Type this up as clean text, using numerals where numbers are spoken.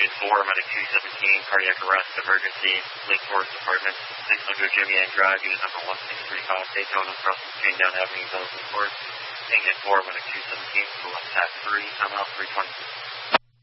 Engine 4, medic 217, cardiac arrest, emergency, Lake Forest Apartments, 600 Jimmy Ann Drive, unit number 1635, Daytona, crossing Chaindown Avenue, Village Lake Forest. Engine 4, medic 217, to the left, tap 3, I'm out 320.